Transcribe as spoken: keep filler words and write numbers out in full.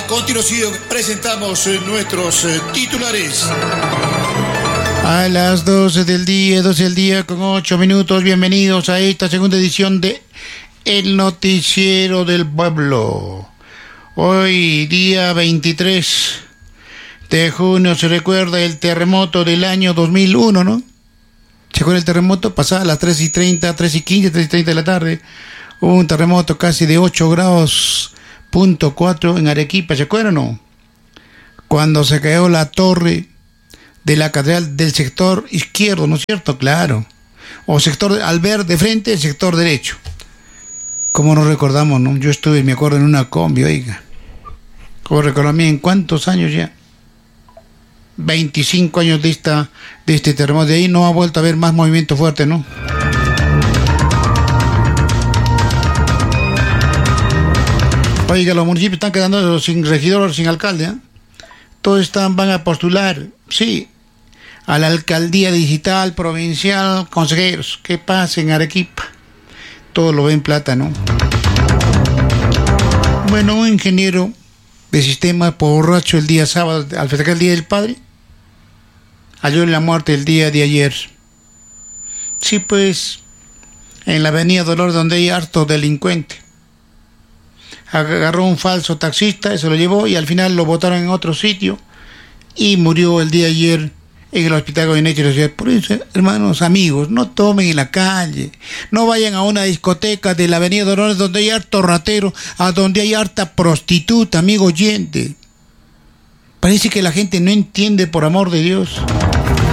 A continuación presentamos eh, nuestros eh, titulares. A las doce del día, doce del día con ocho minutos, bienvenidos a esta segunda edición de El Noticiero del Pueblo. Hoy, día veintitrés de junio, se recuerda el terremoto del año dos mil uno, ¿no? ¿Se acuerda el terremoto? Pasaba a las tres y treinta, tres y quince, tres y treinta de la tarde. Hubo un terremoto casi de ocho grados punto cuatro en Arequipa, ¿se acuerdan o no? Cuando se cayó la torre de la catedral del sector izquierdo, ¿no es cierto? Claro. O sector, al ver de frente, el sector derecho. ¿Cómo nos recordamos, no? Yo estuve, me acuerdo, en una combi, oiga. ¿Cómo recuerdo a mí? ¿En cuántos años ya? veinticinco años de, esta, de este terremoto. De ahí no ha vuelto a haber más movimiento fuerte, ¿no? Oiga, los municipios están quedando sin regidor, sin alcalde, ¿eh? Todos están, van a postular, sí, a la alcaldía digital, provincial, consejeros. ¿Qué pasa en Arequipa? Todo lo ven plata, ¿no? Bueno, un ingeniero de sistema borracho el día sábado, al festejar el Día del Padre, halló en la muerte el día de ayer. Sí, pues, en la avenida Dolores, donde hay harto delincuente. Agarró un falso taxista, se lo llevó y al final lo botaron en otro sitio y murió el día de ayer en el hospital Goyeneche de la ciudad. Por eso, hermanos, amigos, no tomen en la calle, no vayan a una discoteca de la avenida Dolores donde hay harto ratero, a donde hay harta prostituta, amigo oyente. Parece que la gente no entiende, por amor de Dios.